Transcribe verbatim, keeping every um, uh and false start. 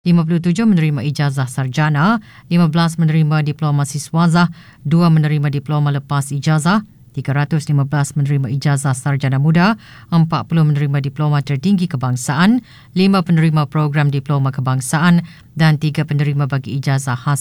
lima puluh tujuh menerima ijazah sarjana, lima belas menerima diploma siswazah, dua menerima diploma lepas ijazah, tiga ratus lima belas menerima ijazah sarjana muda, empat puluh menerima diploma tertinggi kebangsaan, lima penerima program diploma kebangsaan dan tiga penerima bagi ijazah khas